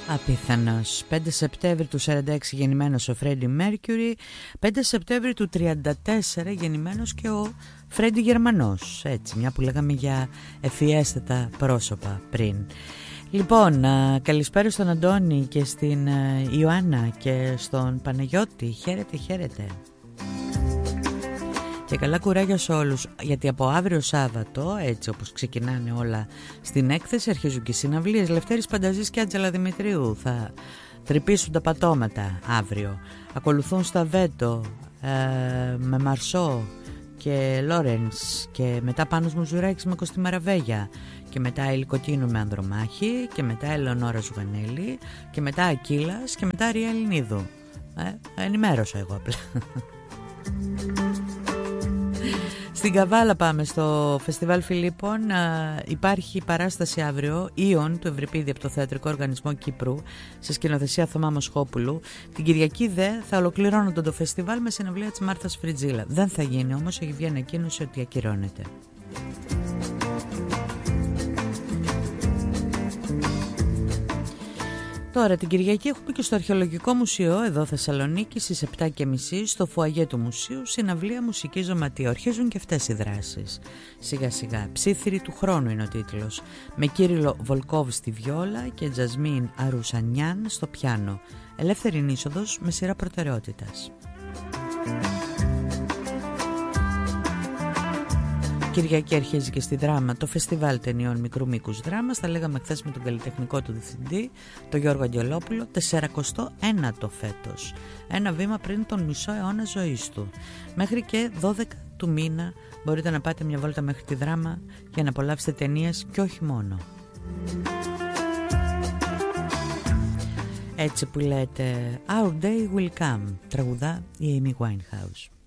Απίθανος. 5 Σεπτέμβρη του 46 γεννημένος ο Φρέντι Μέρκιουρι, 5 Σεπτέμβρη του 34 γεννημένος και ο Φρέντι Γερμανός. Έτσι, μια που λέγαμε για ευφιέστατα πρόσωπα πριν. Λοιπόν, καλησπέρα στον Αντώνη και στην Ιωάννα και στον Παναγιώτη. Χαίρετε, χαίρετε. Και καλά κουράγια σε όλους, γιατί από αύριο Σάββατο, έτσι όπως ξεκινάνε όλα στην έκθεση, αρχίζουν και οι συναυλίες. Λευτέρης Πανταζής και Άντζελα Δημητρίου θα τρυπήσουν τα πατώματα αύριο. Ακολουθούν στα Βέτο με Μαρσό και Λόρενς, και μετά Πάνος Μουζουράκης με Κωστή Μαραβέγια, και μετά Ελικοτίνου με Ανδρομάχη, και μετά Ελεονόρα Ζουγανέλη, και μετά Ακύλας, και μετά Ρία Ελληνίδου. Ενημέρωσα εγώ απλά. Στην Καβάλα πάμε στο Φεστιβάλ Φιλίππων. Υπάρχει παράσταση αύριο, Ιον, του Ευρυπίδη, από το Θεατρικό Οργανισμό Κύπρου, σε σκηνοθεσία Θωμά Μοσχόπουλου. Την Κυριακή θα ολοκληρώνονται το φεστιβάλ με συναυλία της Μάρθας Φριτζίλα. Δεν θα γίνει όμως, έχει βγει ανακοίνωση ότι ακυρώνεται. Τώρα την Κυριακή έχουμε και στο Αρχαιολογικό Μουσείο εδώ Θεσσαλονίκη στις 7:30 στο φουαγέ του μουσείου συναυλία μουσική ζωματίου. Αρχίζουν και αυτές οι δράσεις σιγά σιγά. Ψήθυροι του χρόνου είναι ο τίτλος, με Κύριλλο Βολκόβ στη βιόλα και Τζασμίν Αρουσανιάν στο πιάνο. Ελεύθερη είσοδος με σειρά προτεραιότητας. Κυριακή αρχίζει και στη Δράμα το φεστιβάλ ταινιών μικρού μήκους δράμας. Τα λέγαμε χθες με τον καλλιτεχνικό του διευθυντή, τον Γιώργο Αγγελόπουλο. 49ο φέτος. Ένα βήμα πριν τον μισό αιώνα ζωής του. Μέχρι και 12 του μήνα μπορείτε να πάτε μια βόλτα μέχρι τη Δράμα για να απολαύσετε ταινίες και όχι μόνο. Έτσι που λέτε Our Day Will Come, τραγουδά η Amy Winehouse.